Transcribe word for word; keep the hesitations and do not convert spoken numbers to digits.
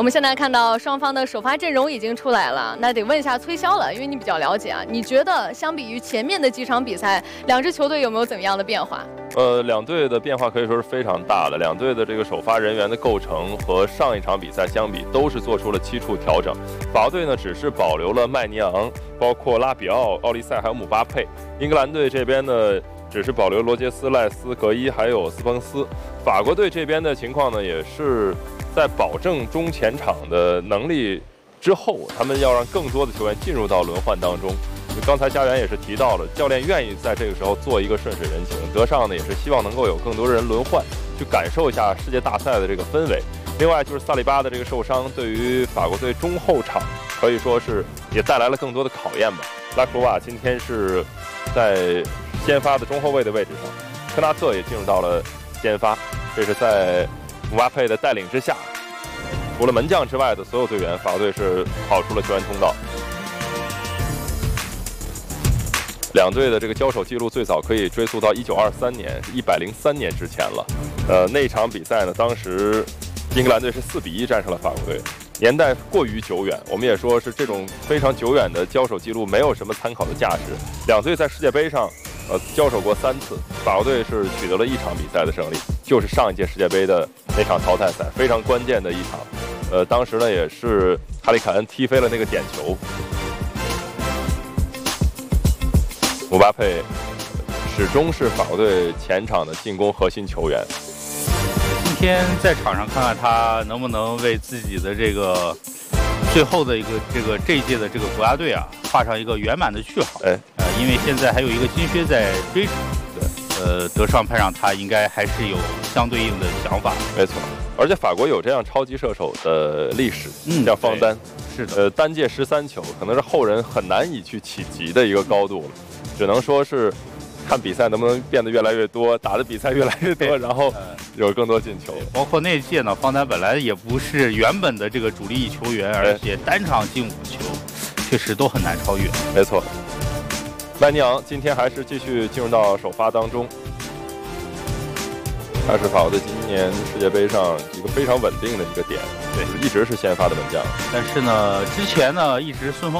我们现在看到双方的首发阵容已经出来了，那得问一下崔潇了，因为你比较了解啊。你觉得相比于前面的几场比赛，两支球队有没有怎么样的变化？ 呃，两队的变化可以说是非常大的。两队的这个首发人员的构成和上一场比赛相比，都是做出了七处调整。法国队呢，只是保留了麦尼昂，包括拉比奥、奥利塞还有姆巴佩。英格兰队这边呢，只是保留罗杰斯、赖斯、格伊还有斯彭斯。法国队这边的情况呢，也是在保证中前场的能力之后，他们要让更多的球员进入到轮换当中。刚才家园也是提到了，教练愿意在这个时候做一个顺水人情。德尚呢，也是希望能够有更多人轮换，去感受一下世界大赛的这个氛围。另外就是萨利巴的这个受伤，对于法国队中后场可以说是也带来了更多的考验吧。拉克鲁瓦今天是在先发的中后卫的位置上，科纳特也进入到了先发，这是在姆巴佩的带领之下，除了门将之外的所有队员，法国队是跑出了球员通道。两队的这个交手记录最早可以追溯到一九二三年，是一百零三年之前了。呃，那场比赛呢，当时英格兰队是四比一战胜了法国队，年代过于久远。我们也说是这种非常久远的交手记录没有什么参考的价值。两队在世界杯上呃交手过三次，法国队是取得了一场比赛的胜利，就是上一届世界杯的那场淘汰赛，非常关键的一场。呃，当时呢也是哈里凯恩踢飞了那个点球。姆巴佩始终是法国队前场的进攻核心球员。 今天在场上看看他能不能为自己的这个最后的一个这个这一届的这个国家队啊画上一个圆满的句号。 哎， 呃，因为现在还有一个金靴在追着。对，呃，德尚派上他应该还是有相对应的想法。 没错，而且法国有这样超级射手的历史， 嗯， 像方丹， 是的， 呃，单届十三球，可能是后人很难以去企及的一个高度了。只能说是看比赛能不能变得越来越多，打的比赛越来越多，然后有更多进球。 包括那届呢，方丹本来也不是原本的这个主力球员，而且单场进五球，确实都很难超越。 没错，麦尼昂今天还是继续进入到首发当中，他是法国队今年世界杯上一个非常稳定的一个点，对，一直是先发的门将。 但是呢，之前呢，一直顺风